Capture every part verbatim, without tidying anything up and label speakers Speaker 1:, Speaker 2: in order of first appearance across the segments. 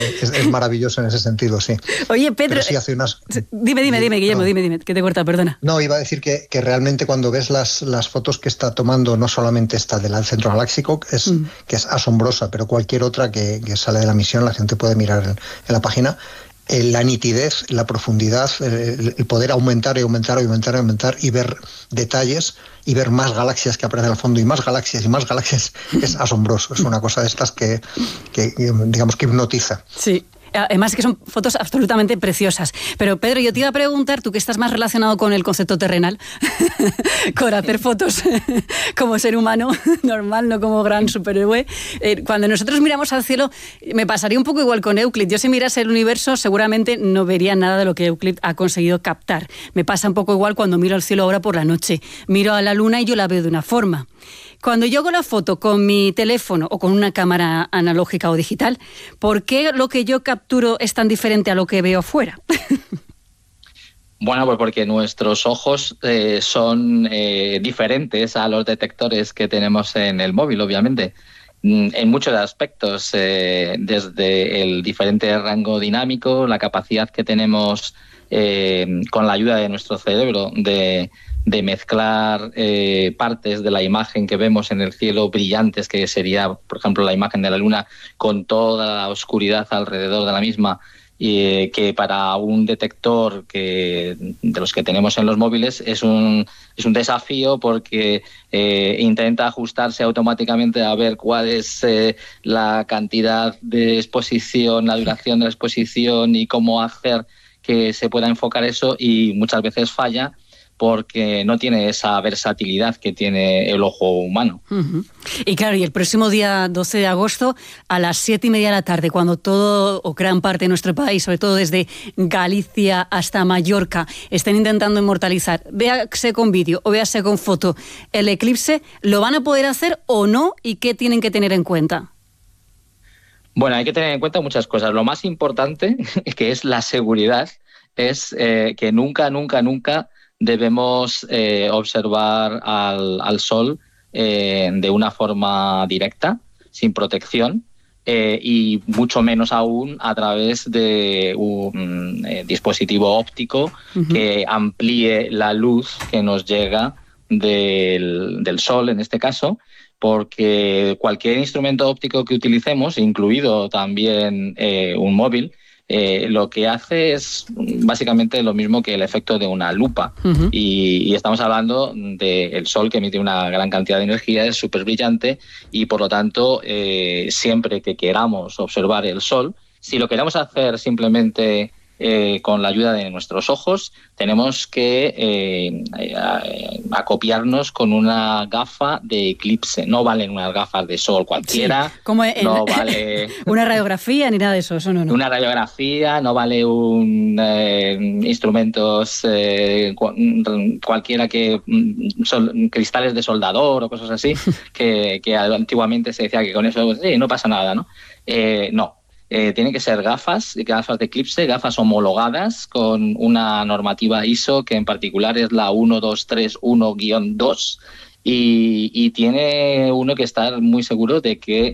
Speaker 1: es, es maravilloso en ese sentido, sí.
Speaker 2: Oye, Pedro...
Speaker 1: Pero sí hace unas...
Speaker 2: Dime, dime, dime, Guillermo, dime, dime, que te corta, perdona.
Speaker 1: No, iba a decir que, que realmente cuando ves las, las fotos que está tomando, no solamente esta del centro galáctico, es, mm. que es asombrosa, pero cualquier otra que, que sale de la misión, la gente puede mirar en, en la página, eh, la nitidez, la profundidad, el, el poder aumentar y aumentar y aumentar y aumentar y ver detalles y ver más galaxias que aparecen al fondo y más galaxias y más galaxias, es asombroso. Es una cosa de estas que, que digamos, que hipnotiza.
Speaker 2: Sí. Además que son fotos absolutamente preciosas. Pero Pedro, yo te iba a preguntar, tú que estás más relacionado con el concepto terrenal, con hacer fotos como ser humano normal, no como gran superhéroe, eh, cuando nosotros miramos al cielo, me pasaría un poco igual con Euclid. Yo si mirase el universo seguramente no vería nada de lo que Euclid ha conseguido captar. Me pasa un poco igual cuando miro al cielo ahora por la noche. Miro a la luna y yo la veo de una forma. Cuando yo hago la foto con mi teléfono o con una cámara analógica o digital, ¿por qué lo que yo capturo es tan diferente a lo que veo fuera?
Speaker 3: Bueno, pues porque nuestros ojos eh, son eh, diferentes a los detectores que tenemos en el móvil, obviamente. En muchos aspectos, eh, desde el diferente rango dinámico, la capacidad que tenemos eh, con la ayuda de nuestro cerebro de... de mezclar eh, partes de la imagen que vemos en el cielo brillantes, que sería, por ejemplo, la imagen de la luna, con toda la oscuridad alrededor de la misma, y eh, que para un detector que, de los que tenemos en los móviles es un, es un desafío porque eh, intenta ajustarse automáticamente a ver cuál es eh, la cantidad de exposición, la duración de la exposición y cómo hacer que se pueda enfocar eso, y muchas veces falla porque no tiene esa versatilidad que tiene el ojo humano.
Speaker 2: Uh-huh. Y claro, y el próximo día doce de agosto, a las siete y media de la tarde, cuando todo o gran parte de nuestro país, sobre todo desde Galicia hasta Mallorca, estén intentando inmortalizar, véase con vídeo o véase con foto, el eclipse, ¿lo van a poder hacer o no? ¿Y qué tienen que tener en cuenta?
Speaker 3: Bueno, hay que tener en cuenta muchas cosas. Lo más importante, que es la seguridad, es eh, que nunca, nunca, nunca debemos eh, observar al, al Sol eh, de una forma directa, sin protección, eh, y mucho menos aún a través de un eh, dispositivo óptico uh-huh. que amplíe la luz que nos llega del, del Sol, en este caso, porque cualquier instrumento óptico que utilicemos, incluido también eh, un móvil, Eh, lo que hace es básicamente lo mismo que el efecto de una lupa. Uh-huh. y, y estamos hablando del Sol, que emite una gran cantidad de energía, es súper brillante, y por lo tanto eh, siempre que queramos observar el Sol, si lo queremos hacer simplemente eh, con la ayuda de nuestros ojos, tenemos que eh, eh, acopiarnos con una gafa de eclipse. No valen unas gafas de sol cualquiera,
Speaker 2: sí, como en,
Speaker 3: no vale
Speaker 2: una radiografía ni nada de eso, eso no, no.
Speaker 3: Una radiografía, no vale un eh, instrumentos eh, cualquiera que son cristales de soldador o cosas así, que, que antiguamente se decía que con eso sí, no pasa nada, ¿no? Eh, no. Eh, tienen que ser gafas, gafas de eclipse, gafas homologadas con una normativa I S O que en particular es la uno dos tres uno guión dos, y, y tiene uno que estar muy seguro de que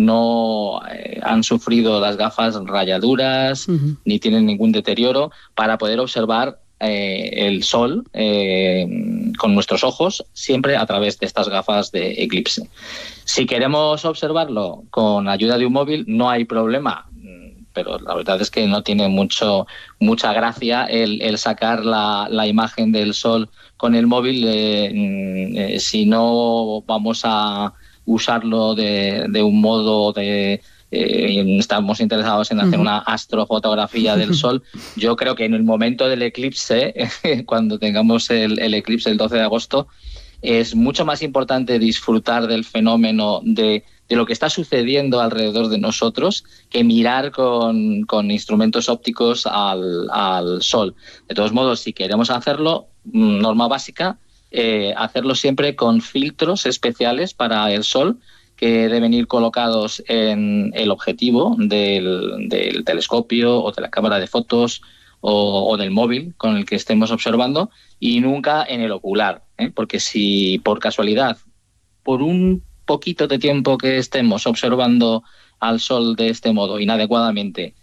Speaker 3: no eh, han sufrido las gafas rayaduras uh-huh. ni tienen ningún deterioro, para poder observar eh, el Sol eh, con nuestros ojos siempre a través de estas gafas de eclipse. Si queremos observarlo con ayuda de un móvil, no hay problema, pero la verdad es que no tiene mucho mucha gracia el, el sacar la, la imagen del Sol con el móvil eh, eh, si no vamos a usarlo de, de un modo de... Eh, estamos interesados en hacer una astrofotografía del Sol. Yo creo que en el momento del eclipse, cuando tengamos el, el eclipse el doce de agosto, es mucho más importante disfrutar del fenómeno de, de lo que está sucediendo alrededor de nosotros que mirar con, con instrumentos ópticos al, al Sol. De todos modos, si queremos hacerlo, norma básica, eh, hacerlo siempre con filtros especiales para el Sol, que deben ir colocados en el objetivo del, del telescopio o de la cámara de fotos o, o del móvil con el que estemos observando, y nunca en el ocular, ¿eh? Porque si por casualidad, por un poquito de tiempo que estemos observando al Sol de este modo inadecuadamente,